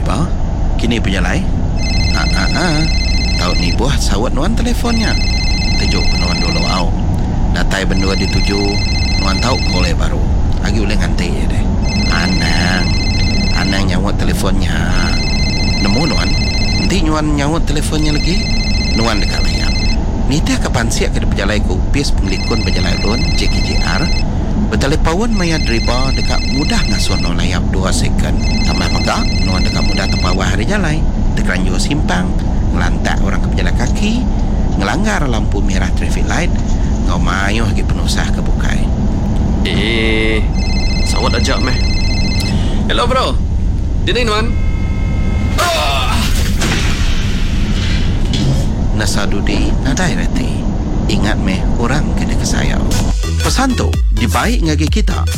ba? Kini penyalai? Tahu ni buah sawat nuan telefonnya. Tujuk nuan dulu au. Datai bendua dituju nuan tahu kolej baru. Lagi boleh nganti ya deh. Anang nyawat teleponnya. Nemu nuan? Nanti nuan nyawat teleponnya lagi. Nuan dekat layar. Ni teh kapan siap ke pejalai ku upis penglikun pejalai lon JKJR. Bertelepon maya driba dekat mudah ngasono layap 2 second. Tambah megak nuan dekat mudah tempawah hari jalai. Tekeranjur simpang, ngelantak orang ke pejalan kaki, ngelanggar lampu merah traffic light, ngau mayuh lagi penusah ke bukai. Sawat ajak meh. Hello bro. Dini nuan. Nasadudi nadai reti. Ingat meh orang kena kesayau. Pesan tu dibaik ngagi kita.